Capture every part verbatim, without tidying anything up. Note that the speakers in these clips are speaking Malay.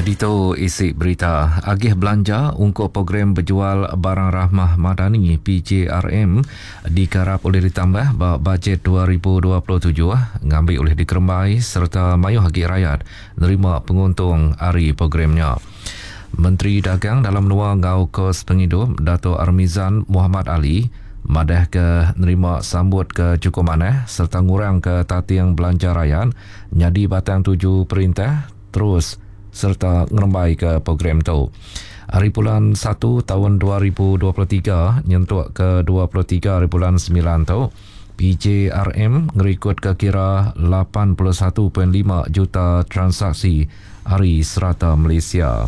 Edito isi berita, agih belanja untuk program berjual barang rahmah madani P J R M dikarap oleh ditambah bajet dua ribu dua puluh tujuh ngambil oleh dikerembai serta mayuh agih rakyat nerima penguntung hari programnya. Menteri Dagang dalam Nua Ngau Kos Penghidup Dato' Armizan Muhammad Ali madah ke nerima sambut ke cukup maneh serta ngurang ke tatiang belanja rakyat nyadi batang tuju perintah terus serta ngerembai ke program tu. Hari bulan satu tahun dua ribu dua puluh tiga nyentuk ke dua puluh tiga hari bulan sembilan tu, P J R M ngerikut ke kira lapan puluh satu perpuluhan lima juta transaksi hari serata Malaysia.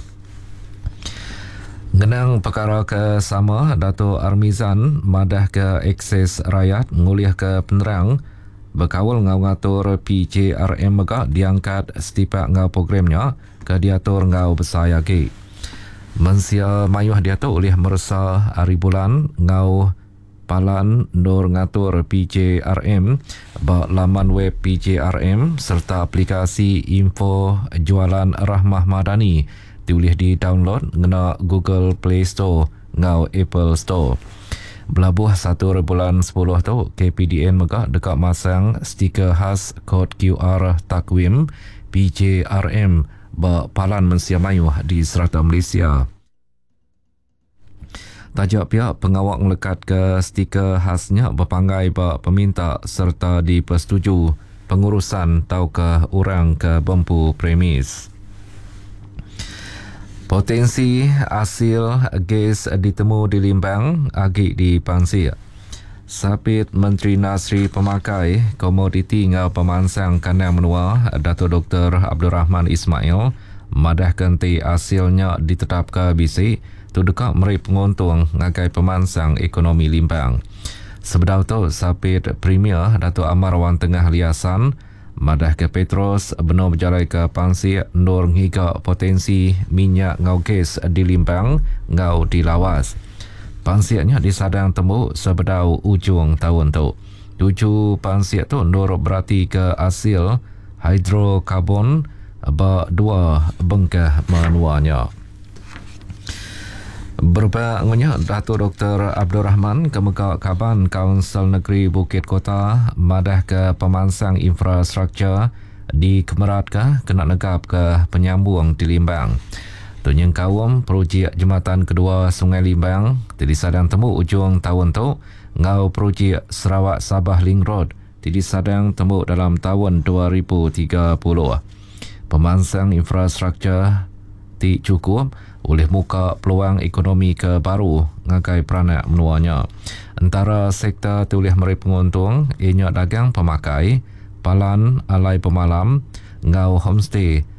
Ngenang perkara ke sama, Dato' Armizan madah ke akses rakyat nguliah ke penerang berkawal ngau ngatur P J R M megak diangkat setiap ngau programnya ke diatur ngau besar lagi. Mensia mayuh diatur oleh merasa hari bulan ngau palan nur ngatur P J R M bak laman web P J R M serta aplikasi info jualan rahmah madani diulih di download ngena Google Play Store ngau Apple Store. Belabuh satu bulan sepuluh tu, K P D N megak dekat masang stiker khas kod Q R takwim P J R M ba palan mensia mayuh di serata Malaysia. Tajak pihak pengawak melekat ke stiker khasnya berpanggai ba peminta serta dipersetuju pengurusan tau ke orang ke bempu premis. Potensi hasil gas ditemu di Limbang, agi di Pansir. Sapit Menteri Nasri Pemakai Komoditi ngau Pemansang Kandang Menua Dato' Doktor Abdul Rahman Ismail madah kenti hasilnya ditetapkan bisi tu dekat meri penguntung ngagai pemansang ekonomi Limbang. Sebedau tu Sapit Premier Dato' Amar Wan Tengah Liasan madah ke Petros benar berjalan ke Pansir nur ngiga potensi minyak ngau gas di Limbang ngau dilawas. Pansirnya disadang temu sebedau ujung tahun tu. Tujuh pansir tu nur berarti ke hasil hidrokarbon ba dua bengkah menuanya. Berbanyaknya Dato' Doktor Abdul Rahman Kemegak Kaban Kaunsil Negeri Bukit Kota madah ke pemansang infrastruktur di Kemerat ke kena negap ke penyambung di Limbang. Tunyeng kawam projek jembatan kedua Sungai Limbang di sadang temu ujung tahun tu ngau projek Sarawak Sabah Link Road di sadang temu dalam tahun dua ribu tiga puluh. Pemansang infrastruktur ti cukup oleh muka peluang ekonomi ke baru ngagai peranak menuanya. Antara sektor tulis meri penguntung ianya dagang pemakai, palan alai pemalam, ngau homestay